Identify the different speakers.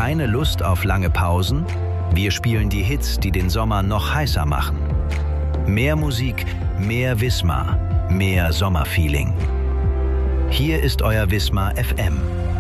Speaker 1: Keine Lust auf lange Pausen? Wir spielen die Hits, die den Sommer noch heißer machen. Mehr Musik, mehr Wismar, mehr Sommerfeeling. Hier ist euer Wismar FM.